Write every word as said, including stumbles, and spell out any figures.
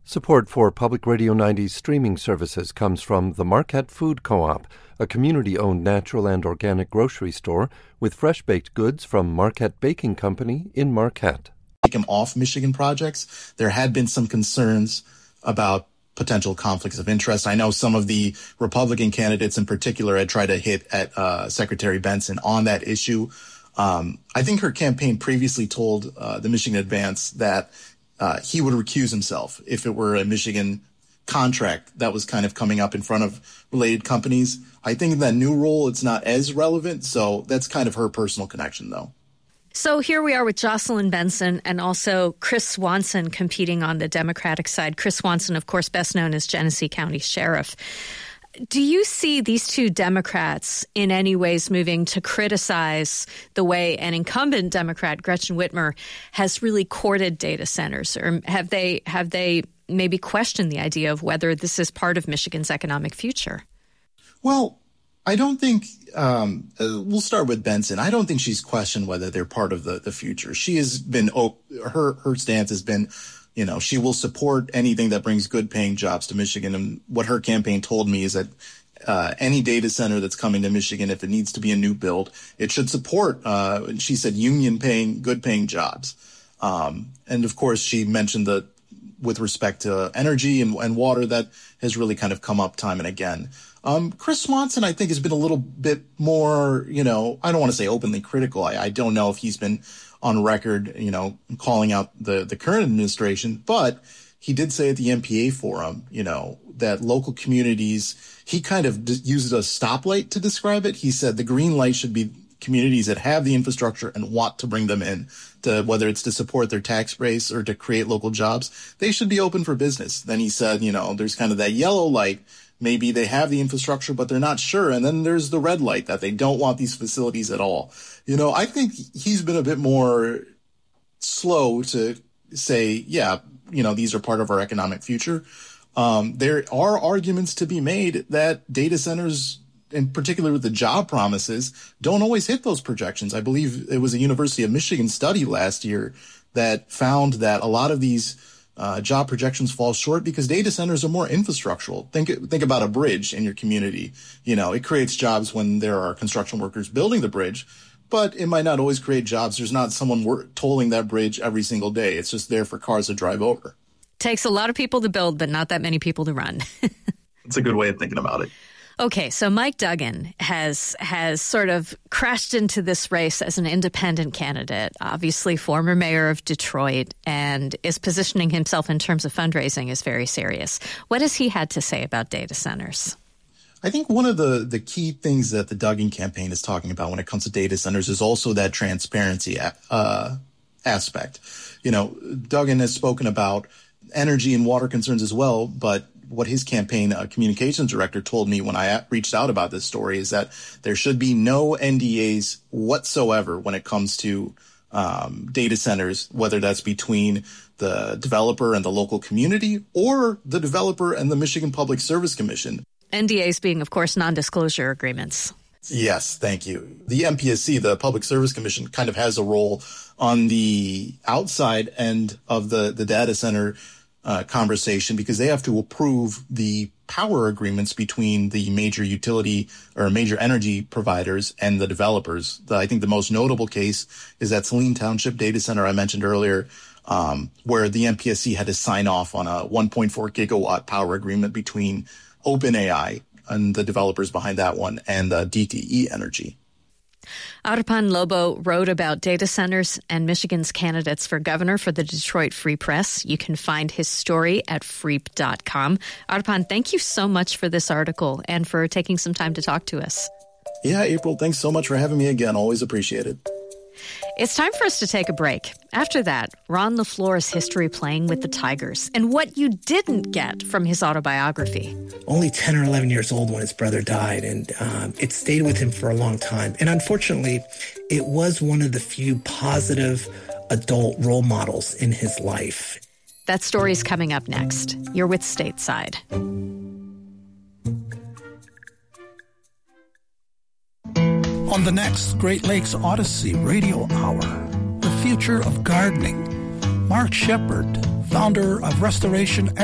Support for Public Radio ninety's streaming services comes from the Marquette Food Co-op, a community-owned natural and organic grocery store with fresh-baked goods from Marquette Baking Company in Marquette. Take them off Michigan projects. There had been some concerns about potential conflicts of interest. I know some of the Republican candidates in particular had tried to hit at uh, Secretary Benson on that issue. Um, I think her campaign previously told uh, the Michigan Advance that Uh, he would recuse himself if it were a Michigan contract that was kind of coming up in front of related companies. I think in that new role, it's not as relevant. So that's kind of her personal connection, though. So here we are with Jocelyn Benson and also Chris Swanson competing on the Democratic side. Chris Swanson, of course, best known as Genesee County Sheriff. Do you see these two Democrats in any ways moving to criticize the way an incumbent Democrat, Gretchen Whitmer, has really courted data centers? Or have they have they maybe questioned the idea of whether this is part of Michigan's economic future? Well, I don't think um, – uh, we'll start with Benson. I don't think she's questioned whether they're part of the, the future. She has been oh, – her, her stance has been – you know, she will support anything that brings good paying jobs to Michigan. And what her campaign told me is that uh, any data center that's coming to Michigan, if it needs to be a new build, it should support, uh, she said, union paying, good paying jobs. Um, and of course, she mentioned that with respect to energy and, and water, that has really kind of come up time and again. Um, Chris Swanson, I think, has been a little bit more, you know, I don't want to say openly critical. I, I don't know if he's been on record, you know, calling out the, the current administration, but he did say at the M P A forum, you know, that local communities, he kind of d- used a stoplight to describe it. He said the green light should be communities that have the infrastructure and want to bring them in, to whether it's to support their tax base or to create local jobs, they should be open for business. Then he said, you know, there's kind of that yellow light. Maybe they have the infrastructure, but they're not sure. And then there's the red light that they don't want these facilities at all. You know, I think he's been a bit more slow to say, yeah, you know, these are part of our economic future. Um, there are arguments to be made that data centers, in particular with the job promises, don't always hit those projections. I believe it was a University of Michigan study last year that found that a lot of these Uh, job projections fall short because data centers are more infrastructural. Think think about a bridge in your community. You know, it creates jobs when there are construction workers building the bridge, but it might not always create jobs. There's not someone wor- tolling that bridge every single day. It's just there for cars to drive over. Takes a lot of people to build, but not that many people to run. That's a good way of thinking about it. Okay, so Mike Duggan has has sort of crashed into this race as an independent candidate, obviously former mayor of Detroit, and is positioning himself in terms of fundraising as very serious. What has he had to say about data centers? I think one of the, the key things that the Duggan campaign is talking about when it comes to data centers is also that transparency uh, aspect. You know, Duggan has spoken about energy and water concerns as well, but what his campaign uh, communications director told me when I reached out about this story is that there should be no N D As whatsoever when it comes to um, data centers, whether that's between the developer and the local community or the developer and the Michigan Public Service Commission. N D As being, of course, non-disclosure agreements. Yes, thank you. The M P S C, the Public Service Commission, kind of has a role on the outside end of the, the data center Uh, conversation because they have to approve the power agreements between the major utility or major energy providers and the developers. The, I think the most notable case is that Saline Township data center I mentioned earlier, um, where the M P S C had to sign off on a one point four gigawatt power agreement between OpenAI and the developers behind that one and uh, D T E Energy. Arpan Lobo wrote about data centers and Michigan's candidates for governor for the Detroit Free Press. You can find his story at freep dot com. Arpan, thank you so much for this article and for taking some time to talk to us. Yeah, April, thanks so much for having me again. Always appreciate it. It's time for us to take a break. After that, Ron LaFleur's history playing with the Tigers and what you didn't get from his autobiography. Only ten or eleven years old when his brother died, and um, it stayed with him for a long time. And unfortunately, it was one of the few positive adult role models in his life. That story's coming up next. You're with Stateside. On the next Great Lakes Odyssey Radio Hour, the future of gardening. Mark Shepard, founder of Restoration